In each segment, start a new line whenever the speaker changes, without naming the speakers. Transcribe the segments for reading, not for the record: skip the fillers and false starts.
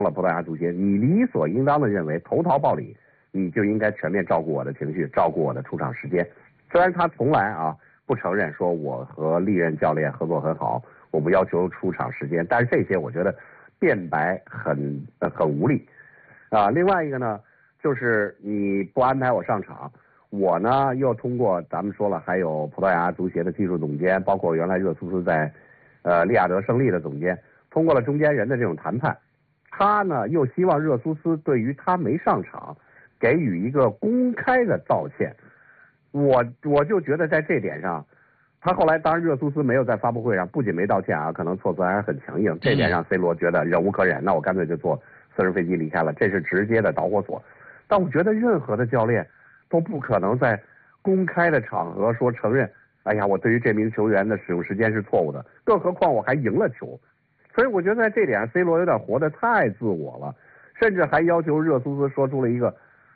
了葡萄牙足协，你理所应当的认为投桃报李，你就应该全面照顾我的情绪，照顾我的出场时间。虽然他从来不承认说我和历任教练合作很好，我不要求出场时间，但是这些我觉得辩白很无力另外一个呢，就是你不安排我上场，我呢又通过咱们说了，还有葡萄牙足协的技术总监，包括原来热苏斯在利雅得胜利的总监，通过了中间人的这种谈判，他呢又希望热苏斯对于他没上场给予一个公开的道歉。我就觉得在这点上，他后来当然热苏斯没有在发布会上不仅没道歉可能措辞还很强硬，这点让 C 罗觉得忍无可忍，那我干脆就坐私人飞机离开了，这是直接的导火索。但我觉得任何的教练都不可能在公开的场合说承认，哎呀，我对于这名球员的使用时间是错误的，更何况我还赢了球。所以我觉得在这点上 C 罗有点活得太自我了，甚至还要求热苏斯说出了一个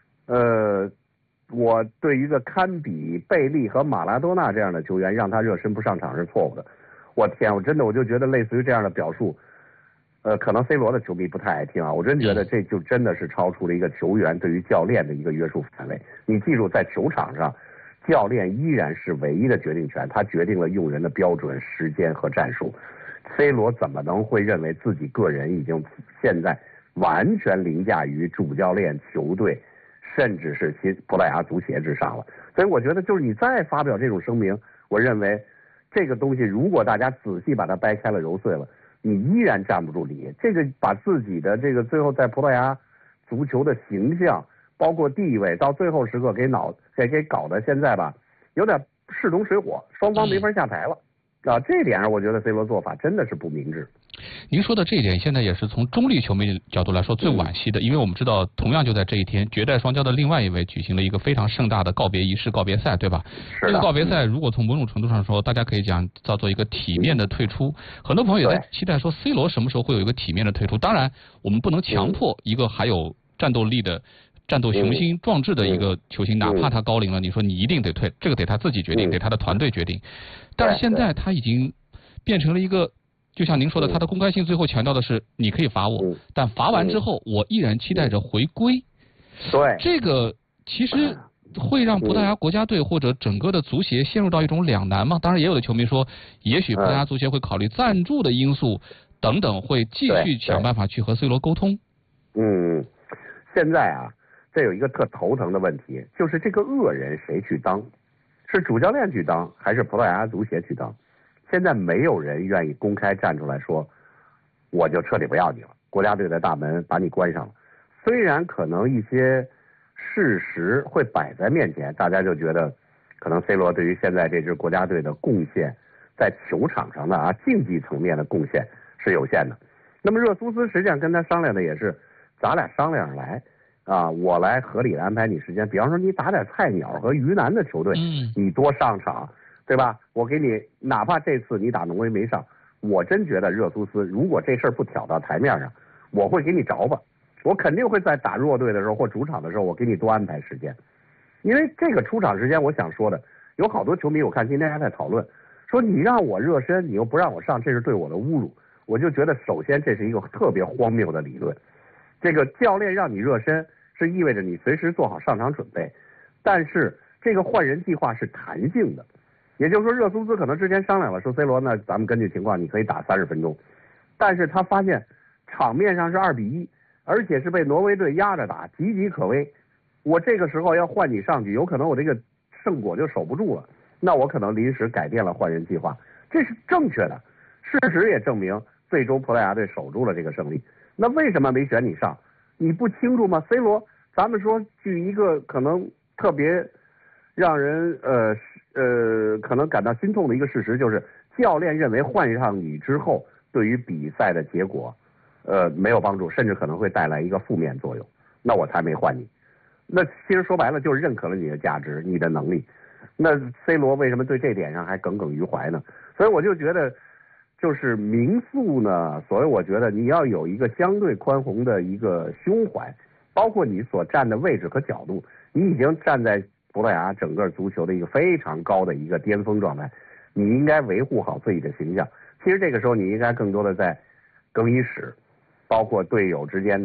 我对一个堪比贝利和马拉多纳这样的球员让他热身不上场是错误的。我天，我真的就觉得类似于这样的表述可能 C 罗的球迷不太爱听我真觉得这就真的是超出了一个球员对于教练的一个约束范围。你记住，在球场上教练依然是唯一的决定权，他决定了用人的标准、时间和战术。C 罗怎么能会认为自己个人已经现在完全凌驾于主教练、球队甚至是葡萄牙足协之上了？所以我觉得就是你再发表这种声明，我认为这个东西如果大家仔细把它掰开了揉碎了，你依然站不住理。这个把自己的这个最后在葡萄牙足球的形象包括地位到最后时刻给搞得现在吧有点势同水火，双方没法下台了这点上我觉得 C 罗做法真的是不明智。
您说的这一点现在也是从中立球迷角度来说最惋惜的，因为我们知道同样就在这一天，绝代双骄的另外一位举行了一个非常盛大的告别仪式、告别赛，对吧？这个告别赛如果从某种程度上说，大家可以讲叫做一个体面的退出。很多朋友也在期待说 C 罗什么时候会有一个体面的退出。当然我们不能强迫一个还有战斗力的战斗雄心壮志的一个球星，哪怕他高龄了，你说你一定得退，这个得他自己决定，得他的团队决定。但是现在他已经变成了一个，就像您说的，他的公开性最后强调的是你可以罚我，但罚完之后我依然期待着回归。
对，
这个其实会让葡萄牙国家队或者整个的足协陷入到一种两难吗？当然也有的球迷说，也许葡萄牙足协会考虑赞助的因素等等，会继续想办法去和 C 罗沟通。
现在这有一个特头疼的问题，就是这个恶人谁去当？是主教练去当，还是葡萄牙足协去当？现在没有人愿意公开站出来说，我就彻底不要你了，国家队的大门把你关上了。虽然可能一些事实会摆在面前，大家就觉得可能 C 罗对于现在这支国家队的贡献，在球场上的竞技层面的贡献是有限的。那么热苏斯实际上跟他商量的也是，咱俩商量着来我来合理的安排你时间，比方说你打点菜鸟和鱼腩的球队，你多上场，对吧？我给你，哪怕这次你打挪威没上，我真觉得热苏斯如果这事儿不挑到台面上，我会给你着吧，我肯定会在打弱队的时候或主场的时候，我给你多安排时间。因为这个出场时间，我想说的，有好多球迷我看今天还在讨论，说你让我热身，你又不让我上，这是对我的侮辱。我就觉得首先这是一个特别荒谬的理论。这个教练让你热身是意味着你随时做好上场准备，但是这个换人计划是弹性的，也就是说热苏斯可能之前商量了说 C 罗呢，咱们根据情况你可以打30分钟，但是他发现场面上是2-1，而且是被挪威队压着打，岌岌可危，我这个时候要换你上去，有可能我这个胜果就守不住了，那我可能临时改变了换人计划，这是正确的，事实也证明最终葡萄牙队守住了这个胜利。那为什么没选你上？你不清楚吗 ？C 罗，咱们说据一个可能特别让人可能感到心痛的一个事实，就是教练认为换上你之后，对于比赛的结果没有帮助，甚至可能会带来一个负面作用，那我才没换你。那其实说白了就是认可了你的价值、你的能力。那 C 罗为什么对这点上还耿耿于怀呢？所以我就觉得。就是民宿呢，所以我觉得你要有一个相对宽宏的一个胸怀，包括你所站的位置和角度，你已经站在葡萄牙整个足球的一个非常高的一个巅峰状态，你应该维护好自己的形象。其实这个时候你应该更多的在更衣室， 包括队友之间